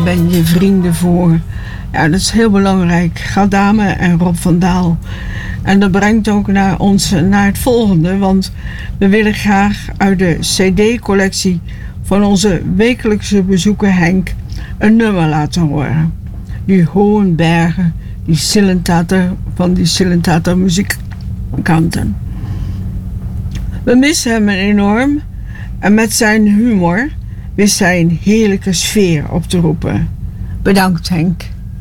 ben je vrienden voor. Ja, dat is heel belangrijk. Gadame en Rob van Daal. En dat brengt ook naar het volgende, want we willen graag uit de CD-collectie van onze wekelijkse bezoeker Henk een nummer laten horen. Die Hohenbergen, die Silentator van die Silentator muzikanten. We missen hem enorm en met zijn humor wist hij een heerlijke sfeer op te roepen. Bedankt Henk.